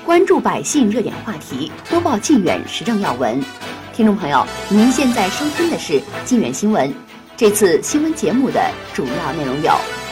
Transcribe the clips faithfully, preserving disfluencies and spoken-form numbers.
关注百姓热点话题，播报靖远时政要闻。听众朋友，您现在收听的是靖远新闻。这次新闻节目的主要内容有：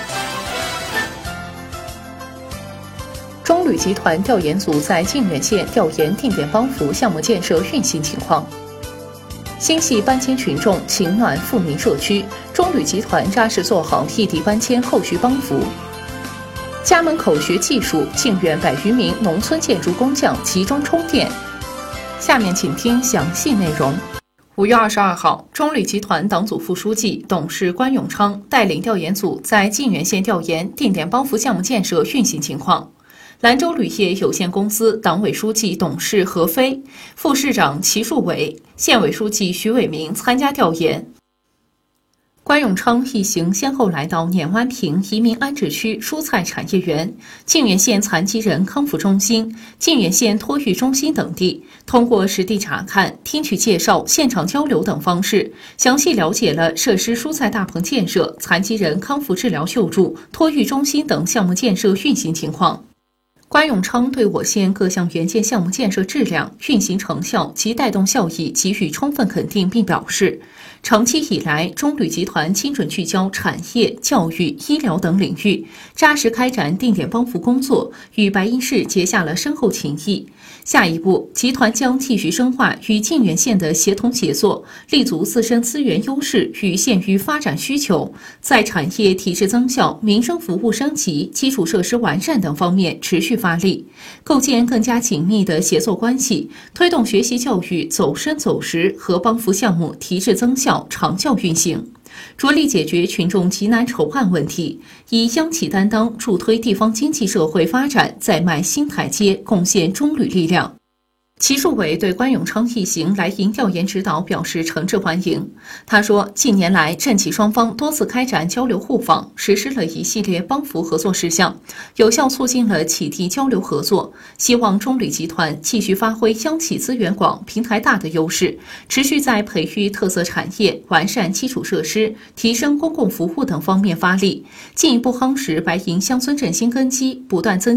中铝集团调研组在靖远县调研定点帮扶项目建设运行情况；新系搬迁群众情暖富民社区，中铝集团扎实做好异地搬迁后续帮扶。家门口学技术，靖远百余名农村建筑工匠集中充电。下面请听详细内容。五月二十二号，中铝集团党组副书记、董事关永昌带领调研组在靖远县调研定点帮扶项目建设运行情况。兰州铝业有限公司党委书记、董事何飞、副市长齐树伟、县委书记徐伟明参加调研。关永昌一行先后来到碾湾坪移民安置区蔬菜产业园、靖远县残疾人康复中心、靖远县托育中心等地，通过实地查看、听取介绍、现场交流等方式，详细了解了设施蔬菜大棚建设、残疾人康复治疗救助、托育中心等项目建设运行情况。关永昌对我县各项援建项目建设质量、运行成效及带动效益给予充分肯定，并表示，长期以来，中铝集团精准聚焦产业、教育、医疗等领域，扎实开展定点帮扶工作，与白银市结下了深厚情谊。下一步，集团将继续深化与靖远县的协同协作，立足自身资源优势与县域发展需求，在产业体制增效、民生服务升级、基础设施完善等方面持续发力，构建更加紧密的协作关系，推动学习教育走深走实和帮扶项目提质增效、长效运行，着力解决群众急难愁盼问题，以央企担当助推地方经济社会发展再迈新台阶，贡献中铝力量。齐树伟对关永昌一行来营调研指导表示诚挚欢迎。他说，近年来镇企双方多次开展交流互访，实施了一系列帮扶合作事项，有效促进了企地交流合作。希望中铝集团继续发挥央企资源广、平台大的优势，持续在培育特色产业、完善基础设施、提升公共服务等方面发力，进一步夯实白银乡村振兴根基，不断增